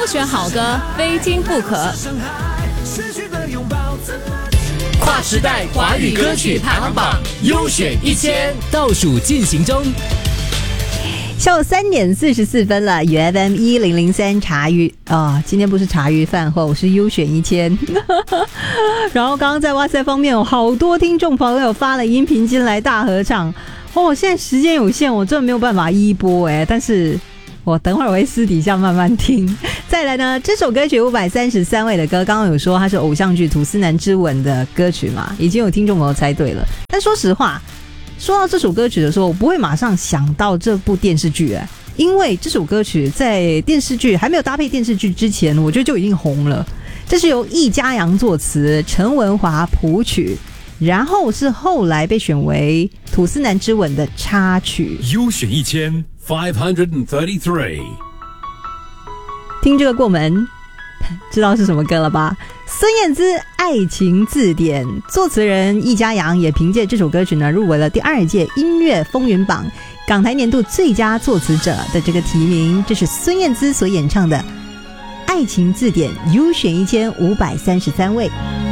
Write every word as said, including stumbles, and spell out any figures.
选好歌，非听不可。 跨时代华语歌曲排行榜优选一千倒数进行中。 下午三点四十四分了，与 F M 一零零三茶余啊，今天不是茶余饭后，是优选一千。然后刚刚在哇塞方面有好多听众朋友发了音频进来大合唱哦，现在时间有限，我真的没有办法一一播哎，但是我等会儿我会私底下慢慢听。再来呢，这首歌曲五百三十三位的歌，刚刚有说它是偶像剧《吐司男之吻》的歌曲嘛，已经有听众朋友猜对了。但说实话，说到这首歌曲的时候，我不会马上想到这部电视剧哎，因为这首歌曲在电视剧还没有搭配电视剧之前，我觉得就已经红了。这是由易家扬作词，陈文华谱曲，然后是后来被选为《吐司男之吻》的插曲。 优选一千 five hundred thirty-three， 听这个过门，知道是什么歌了吧？孙燕姿《爱情字典》，作词人易家扬也凭借这首歌曲呢入围了第二届音乐风云榜港台年度最佳作词者的这个提名。这是孙燕姿所演唱的《爱情字典》，优选一千五百三十三位。